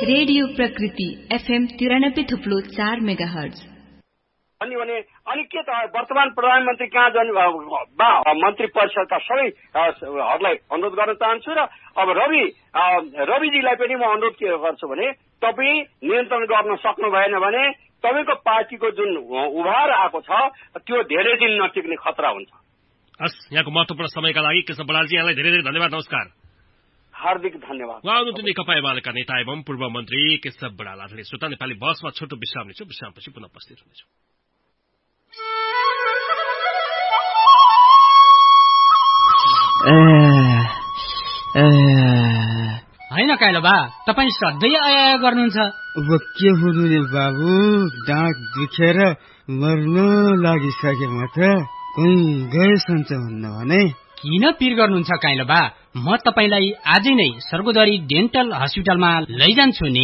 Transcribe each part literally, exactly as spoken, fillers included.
Radio प्रकृति FM तिरानब्बे थुप्लो चार मेगा हर्ज। अनि भने अनि के त वर्तमान प्रधानमन्त्री कहाँ जानु मन्त्री परिषदका सबैहरूलाई अनुरोध गर्न चाहन्छु र अब रवि रविजीलाई पनि म अनुरोध के गर्छु भने तपाईँ नियन्त्रण गर्न सक्नु भएन भने तपाईँको पार्टीको जुन उभार आएको छ त्यो धेरै दिन नटिक्ने खतरा हुन्छ। हस्, यहाँको महत्त्वपूर्ण समयका लागि केशव बडालजी यहाँलाई धेरै धेरै धन्यवाद। नमस्कार। हार्दिक धन्यवाद। उहाँ हुनुहुन्थ्यो नेकपा एमालेका नेता एवं पूर्व मन्त्री केशव बडाल। आदरणीय श्रोता, नेपाली बसमा छोटो विश्राम लिन्छौँ। विश्रामपछि पुनः उपस्थित हुनेछौँ। होइन काइलो बा, तपाईँ सधैँ आया गर्नुहुन्छ। अब के हुनु नि बाबु, डाँट दुखेर मर्न लागिसके म त। कहीँ गएछन् भन्न भने किन पिर गर्नुहुन्छ काइलो बा? म तपाईलाई आजै नै सर्गोदरी डेन्टल हस्पिटलमा लैजान्छु नि।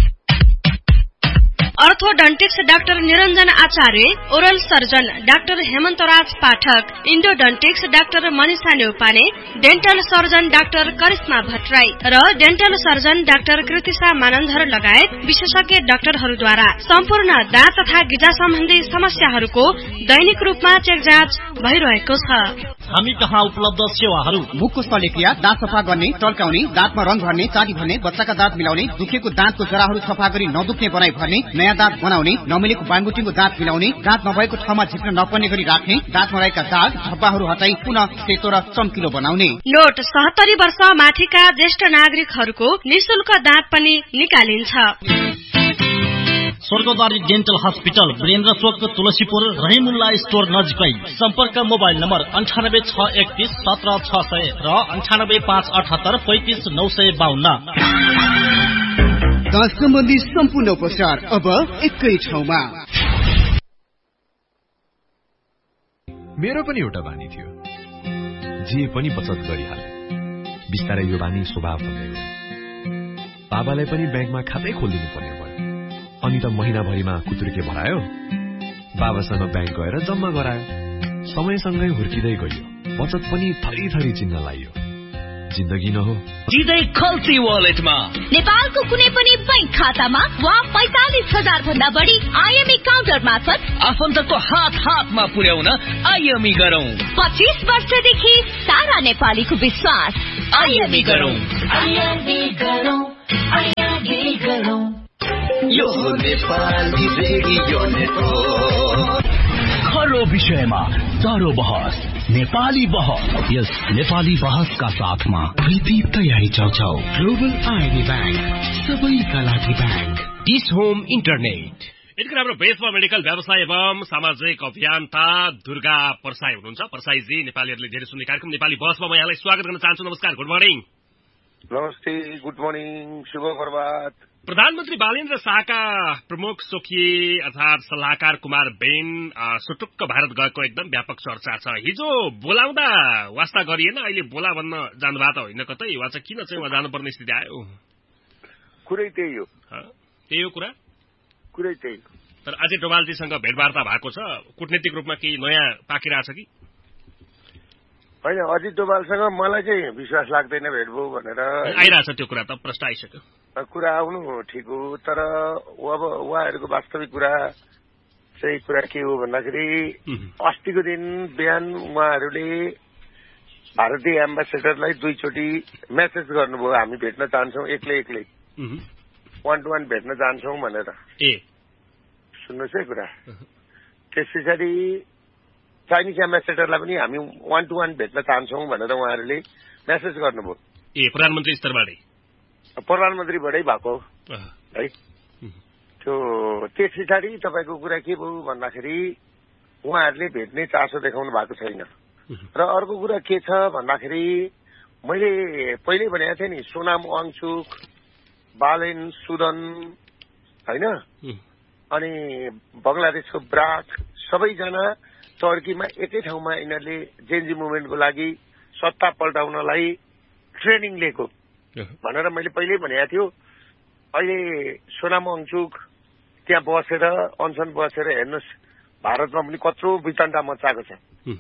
अर्थोडन्टिक्स डाक्टर निरञ्जन आचार्य, ओरल सर्जन डाक्टर हेमन्तराज पाठक, इन्डोडन्टिक्स doctor Manisha Neupane, dental surgeon doctor Karishma Bhattarai र dental surgeon doctor Kritisha Manandhar लगायत विशेषज्ञ डाक्टरहरूद्वारा सम्पूर्ण दाँत तथा गिजा सम्बन्धी समस्याहरूको दैनिक रूपमा चेक जाँच भइरहेको छ। हामी कहाँ उपलब्ध सेवाहरू: मुखको शल्यक्रिया, दाँत सफा गर्ने, टल्काउने, दाँतमा रंग भर्ने, चाटी भर्ने, बच्चाका दाँत मिलाउने, दुखेको दाँतको जराहरू सफा गरी नदुख्ने बनाई भर्ने, नयाँ दाँत बनाउने, नमिलेको बाङबुटिङको दाँत मिलाउने, दाँत नभएको ठाउँमा झिक्न नपर्ने गरी राख्ने, दाँतमा रहेका दाग धब्बाहरू हटाई पुनः सेतो र चम्किलो बनाउने। नोट सत्तरी वर्ष माथिका ज्येष्ठ नागरिकहरूको निशुल्क दाँत पनि निकालिन्छ। स्वर्गद्वारी डेन्टल हस्पिटल, वीरेन्द्र चोक, तुलसीपुर, रहिमुल्ला स्टोर नजिकै। सम्पर्क मोबाइल नम्बर अन्ठानब्बे छ एकतीस सत्र छ सय र अन्ठानब्बे पाँच अठहत्तर पैंतिस नौ सय बाहन्न। दाँत सम्बन्धी सम्पूर्ण उपचार अब एकै ठाउँमा। मेरो पनि एउटा बानी थियो, जे पनि बचत गरिहाले। बिस्तारै यो बानी स्वभाव बन्दै गयो। बाबालाई पनि ब्याङ्कमा खातै खोलिदिनु पर्ने भयो। अनि त महिनाभरिमा कुतुर्के भरायो, बाबासँग ब्याङ्क गएर जम्मा गरायो। समयसँगै हुर्किँदै गयो, बचत पनि थरी थरी चिन्न लाग्यो। जिन्दगी न हो सिधै खल्ती वालेटमा नेपालको कुनै पनि बैंक खातामा वा पैंतालिस हजार भन्दा बढी आइएमई काउन्टर मार्फत आफन्तको हात हातमा पुर्याउन आइएमई गरौं। पच्चीस वर्षदेखि सारा नेपालीको विश्वास। आइएमई गरौं, आइएमई गरौं, आइएमई गरौं। यो नेपाली रेडियो नेटवर्क, खरो विषयमा चारो बहस, नेपाली बहस। यस नेपाली बहसका साथमा प्रीति तयारी चौचौ, ग्लोबल आइडी ब्याङ्क, सबैका लागि ब्याङ्क, डिस होम इन्टरनेट। यतिखेर हाम्रो बेसमा मेडिकल व्यवसाय एवं सामाजिक अभियन्ता दुर्गा परसाई हुनुहुन्छ। परसाईजी, नेपालीहरूले धेरै सुन्ने कार्यक्रम नेपाली बहसमा म यहाँलाई स्वागत गर्न चाहन्छु। नमस्कार, गुड मर्निङ। नमस्ते, गुड मर्निङ, शुभ प्रभात। प्रधानमन्त्री बालेन्द्र शाहका प्रमुख स्वकीय अर्थात सल्लाहकार कुमार बेन सुटुक्क भारत गएको एकदम व्यापक चर्चा छ। हिजो बोलाउँदा वास्ता गरिएन, अहिले बोला भन्न जानुभएको त होइन कतै, वा चाहिँ किन चाहिँ उहाँ जानुपर्ने स्थिति आयो? कुरै त्यही हो। त्यही हो कुरा, कुरै त्यही। तर अझै डोभालजीसँग भेटवार्ता भएको छ, कूटनीतिक रूपमा केही नयाँ पाकिरहेछ कि? होइन, अजित डोभालसँग मलाई चाहिँ विश्वास लाग्दैन भेटभो भनेर आइरहेछ। त्यो कुरा त प्रश्न आइसक्यो। कुरा आउनु ठिक हो, तर अब उहाँहरूको वास्तविक कुरा चाहिँ कुरा के हो भन्दाखेरि अस्तिको दिन बिहान उहाँहरूले भारतीय एम्बेसेडरलाई दुईचोटि मेसेज गर्नुभयो, हामी भेट्न चाहन्छौँ, एक्लै एक्लै वान टू वान भेट्न चाहन्छौँ भनेर। ए सुन्नुहोस् है कुरा। त्यस पछाडि चाइनिज एम्बेसेडरलाई पनि हामी वान टू वान भेट्न चाहन्छौँ भनेर उहाँहरूले मेसेज गर्नुभयो। ए प्रधानमन्त्री स्तरबाटै? प्रधानमन्त्रीबाटै भएको है। त्यो त्यस पछाडि तपाईँको कुरा के भयो भन्दाखेरि उहाँहरूले भेट्ने चासो देखाउनु भएको छैन। र अर्को कुरा के छ भन्दाखेरि मैले पहिल्यै भनेको थिएँ नि, सोनाम वाङचुक, बालेन सुदन होइन, अनि बङ्गलादेशको ब्राक, सबैजना टर्कीमा एकै ठाउँमा यिनीहरूले जेन्जी मुभमेन्टको लागि सत्ता पल्टाउनलाई ट्रेनिङ लिएको भनेर मैले पहिल्यै भनेको थियो। अहिले सोनाम वाङचुक त्यहाँ बसेर अनसन बसेर हेर्नुहोस्, भारतमा पनि कत्रो वितण्डा मचाएको छ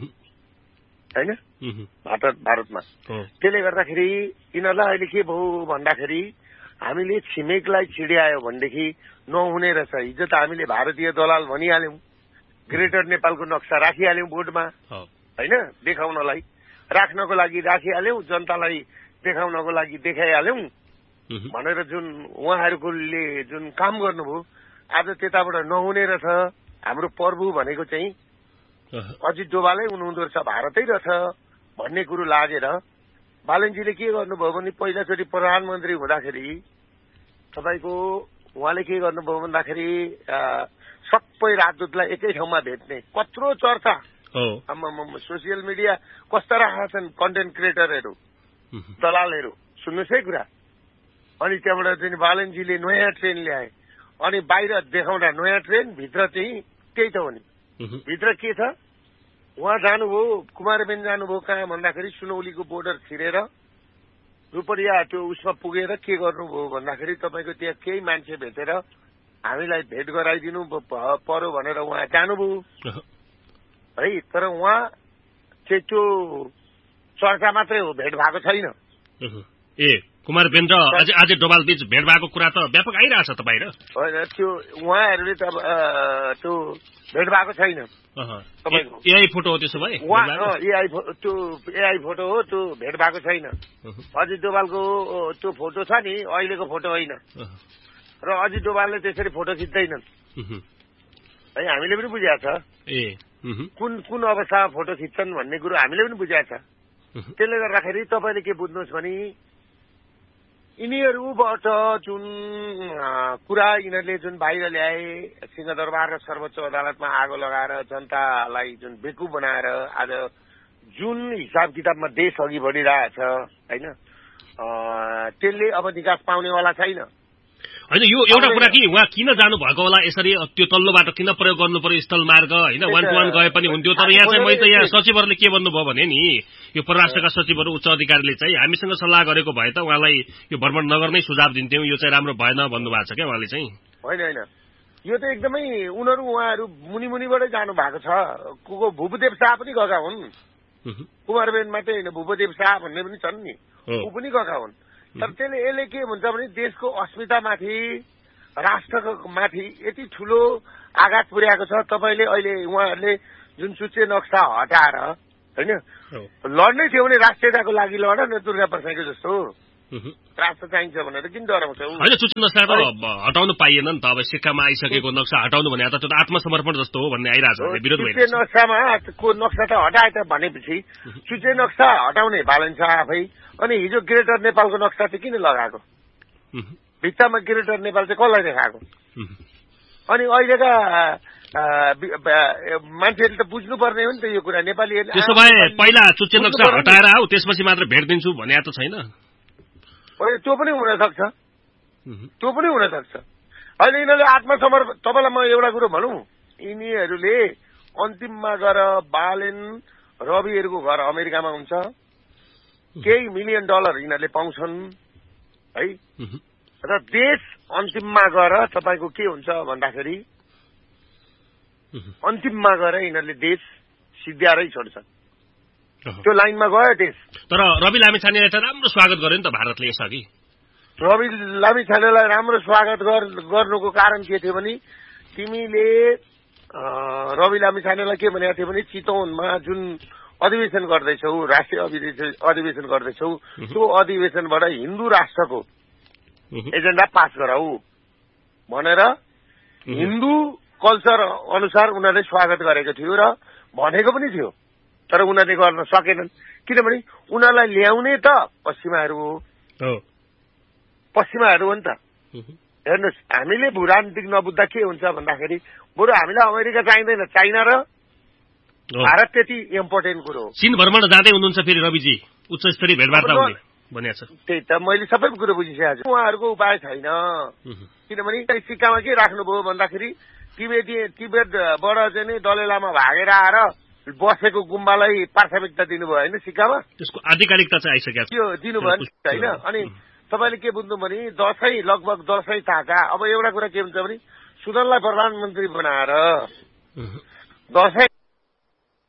होइन भारत भारतमा। त्यसले गर्दाखेरि यिनीहरूलाई अहिले के भयो भन्दाखेरि हामीले छिमेकलाई छिड्यायो भनेदेखि नहुने रहेछ। हिजो त हामीले भारतीय दलाल भनिहाल्यौं, ग्रेटर नेपालको नक्सा राखिहाल्यौं बोर्डमा, होइन, देखाउनलाई राख्नको लागि राखिहाल्यौं, जनतालाई देखाउनको लागि देखाइहाल्यौं भनेर जुन उहाँहरूले जुन काम गर्नुभयो आज त्यताबाट नहुने रहेछ। हाम्रो प्रभु भनेको चाहिँ अजित डोभालै हुनुहुँदो रहेछ, भारतै रहेछ भन्ने कुरो लागेर बालनजीले के गर्नुभयो भने पहिलाचोटि प्रधानमन्त्री हुँदाखेरि तपाईँको उहाँले के गर्नुभयो भन्दाखेरि सबै राजदूतलाई एकै ठाउँमा भेट्ने, कत्रो चर्चा सोसियल मिडिया कस्ता राखेका छन् कन्टेन्ट क्रिएटरहरू, दलालहरू, सुन्नुहोस् है कुरा। अनि त्यहाँबाट चाहिँ बालनजीले नयाँ ट्रेन ल्याए, अनि बाहिर देखाउँदा नयाँ ट्रेन, भित्र चाहिँ त्यही त हो नि। भित्र के छ, उहाँ जानुभयो, कुमारबेन जानुभयो कहाँ भन्दाखेरि सुनौलीको बोर्डर छिरेर रुपरिया त्यो उसमा पुगेर के गर्नुभयो भन्दाखेरि तपाईँको त्यहाँ केही मान्छे भेटेर हामीलाई भेट गराइदिनु पर्यो भनेर उहाँ जानुभयो है। तर उहाँ चाहिँ त्यो चर्चा मात्रै हो, भेट भएको छैन। ए कुमारबेन र अझै अझै डोभाल बीच भेट भएको कुरा त व्यापक आइरहेछ तपाईँ र? होइन, त्यो उहाँहरूले त त्यो भेट भएको छैन। तपाईँको एआई फोटो हो त्यसो भए? एआई त्यो एआई फोटो हो, त्यो भेट भएको छैन। अजित डोभालको त्यो फोटो छ नि, अहिलेको फोटो होइन। र अजित डोभालले त्यसरी फोटो खिच्दैनन् है, हामीले पनि बुझाएको छ। ए कुन कुन अवस्थामा फोटो खिच्छन् भन्ने कुरो हामीले पनि बुझाएको छ। त्यसले गर्दाखेरि तपाईँले के बुझ्नुहोस् भने यिनीहरूबाट जुन कुरा यिनीहरूले जुन बाहिर ल्याए, सिंहदरबार र सर्वोच्च अदालतमा आगो लगाएर जनतालाई जुन बेकुब बनाएर आज जुन हिसाब किताबमा देश अघि बढिरहेछ होइन, त्यसले अब निकास पाउनेवाला छैन। होइन, यो एउटा कुरा कि उहाँ किन जानु भएको होला यसरी, त्यो तल्लो बाटो किन प्रयोग गर्नु पर्यो, स्थल मार्ग होइन, वान टू वान गए पनि हुन्थ्यो। तर यहाँ चाहिँ मैले त यहाँ सचिवहरूले के भन्नुभयो भने नि, यो परराष्ट्रका सचिवहरू उच्च अधिकारीले चाहिँ हामीसँग सल्लाह गरेको भए त उहाँलाई यो भ्रमण नगर्नै सुझाव दिन्थ्यौं, यो चाहिँ राम्रो भएन भन्नुभएको छ क्या उहाँले चाहिँ। होइन होइन, यो त एकदमै उनीहरू उहाँहरू मुनि मुनिबाटै जानु भएको छ। को को भूपदेव शाह पनि गएका हुन्, कुमारबेन मात्रै होइन, भूपदेव शाह भन्ने पनि छन् नि, ऊ पनि गएका हुन्। तर त्यसले यसले के भन्छ भने देशको अस्मितामाथि, राष्ट्रको माथि यति ठुलो आघात पुर्याएको छ। तपाईँले अहिले उहाँहरूले जुन चुच्चे नक्सा हटाएर होइन लड्नै थियो भने राष्ट्रियताको लागि लड न, दुर्गा प्रसाईको जस्तो राष्ट्र चाहिन्छ भनेर किन डराउँछ? होइन, चुच्चे नक्सा त हटाउनु पाइएन नि त। अब सिक्कामा आइसकेको नक्सा हटाउनु भने त त्यो त आत्मसमर्पण जस्तो हो भन्ने आइरहेछ, विरोध भइरहेछ। चुच्चे नक्सामा को नक्सा त हटाए त भनेपछि चुच्चे नक्सा हटाउने बालन शाह आफै। अनि हिजो ग्रेटर नेपालको नक्सा चाहिँ किन लगाएको? भित्तामा ग्रेटर नेपाल चाहिँ कसलाई देखाएको? अनि अहिलेका मान्छेहरूले त बुझ्नुपर्ने हो नि त यो कुरा। नेपालीहरूले त्यसो भए पहिला चुच्चे नक्सा हटाएर आऊ त्यसपछि मात्र भेट दिन्छु भने त छैन? त्यो पनि हुन सक्छ, त्यो पनि हुन सक्छ। अहिले यिनीहरूले आत्मसमर्पण, तपाईँलाई म एउटा कुरो भनौँ, यिनीहरूले अन्तिममा गएर बालेन रविहरूको घर अमेरिकामा हुन्छ, केही मिलियन डलर यिनीहरूले पाउँछन् है, र देश अन्तिममा गएर तपाईँको के हुन्छ भन्दाखेरि अन्तिममा गएर यिनीहरूले देश सिद्ध्याएरै छोड्छन्। त्यो लाइनमा गयो देश। तर रवि लामिछानेलाई त राम्रो स्वागत गर्यो नि त भारतले यसअघि। रवि लामिछानेलाई राम्रो स्वागत गर्नुको कारण के थियो भने तिमीले रवि लामिछानेलाई के भनेको थियो भने चितवनमा जुन अधिवेशन गर्दैछौ, राष्ट्रिय अधिवेशन गर्दैछौ, त्यो अधिवेशनबाट हिन्दू राष्ट्रको एजेन्डा पास गराऊ भनेर हिन्दू कल्चर अनुसार उनीहरूले स्वागत गरेको थियो र भनेको पनि थियो। तर उनीहरूले गर्न सकेनन्, किनभने उनीहरूलाई ल्याउने त पश्चिमाहरू हो, पश्चिमाहरू हो नि त। हेर्नुहोस्, हामीले भू राजनीतिक नबुझ्दा के हुन्छ भन्दाखेरि बरु हामीलाई अमेरिका चाहिँदैन, चाइना र भारत त्यति इम्पोर्टेन्ट कुरो हो। चीन भ्रमण जाँदै हुनुहुन्छ फेरि रविजी, उच्च स्तरीय भेटवार्ता हुने भनेको छ। त्यही त मैले सबै कुरो बुझिसकेको छु। उहाँहरूको उपाय छैन, किनभने सिक्कामा के राख्नुभयो भन्दाखेरि तिब्बती तिब्बतबाट चाहिँ नि दलाई लामा भागेर आएर बसेको गुम्बालाई प्राथमिकता दिनुभयो होइन सिक्कामा, त्यसको आधिकारिकता चाहिँ आइसकेको त्यो दिनुभयो नि होइन। अनि तपाईँले के बुझ्नु भने दसैँ लगभग दसैँ ताका। अब एउटा कुरा के हुन्छ भने सुदनलाई प्रधानमन्त्री बनाएर दसैँ